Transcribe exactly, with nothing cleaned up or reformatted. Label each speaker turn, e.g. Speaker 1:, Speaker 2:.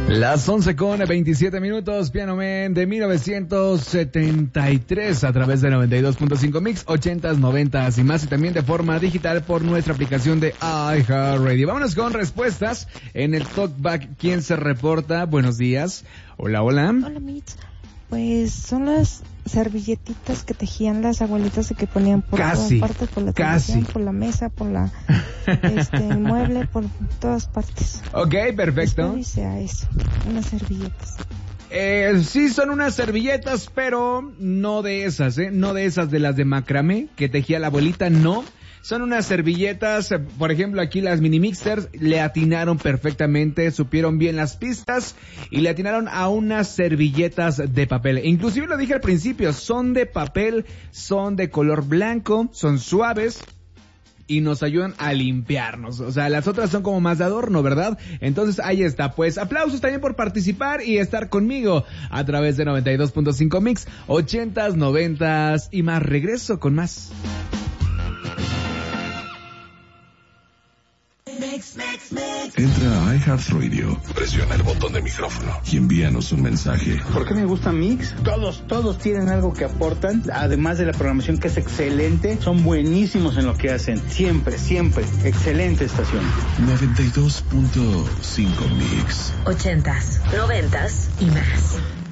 Speaker 1: Las once con veintisiete minutos, Piano Man de mil novecientos setenta y tres a través de noventa y dos punto cinco Mix, ochentas, noventas y más, y también de forma digital por nuestra aplicación de iHeartRadio. Vámonos con respuestas en el Talkback. ¿Quién se reporta? Buenos días. Hola, hola.
Speaker 2: Hola, Mitch. Pues son las servilletitas que tejían las abuelitas y que ponían por
Speaker 1: casi,
Speaker 2: todas partes, por la
Speaker 1: casi.
Speaker 2: televisión, por la mesa, por la este el mueble, por todas partes.
Speaker 1: Ok, perfecto.
Speaker 2: Después dice a eso, unas servilletas.
Speaker 1: Eh, sí, son unas servilletas, pero no de esas, ¿eh? No de esas de las de macramé que tejía la abuelita, no. Son unas servilletas, por ejemplo, aquí las mini mixers le atinaron perfectamente, supieron bien las pistas y le atinaron a unas servilletas de papel. Inclusive lo dije al principio, son de papel, son de color blanco, son suaves y nos ayudan a limpiarnos. O sea, las otras son como más de adorno, ¿verdad? Entonces ahí está. Pues aplausos también por participar y estar conmigo a través de noventa y dos punto cinco Mix, ochentas, noventas y más. Regreso con más.
Speaker 3: Entra a iHeartRadio, presiona el botón de micrófono y envíanos un mensaje.
Speaker 4: ¿Por qué me gusta Mix? Todos, todos tienen algo que aportan, además de la programación que es excelente, son buenísimos en lo que hacen. Siempre, siempre, excelente estación.
Speaker 3: noventa y dos punto cinco Mix.
Speaker 5: Ochentas, noventas y más.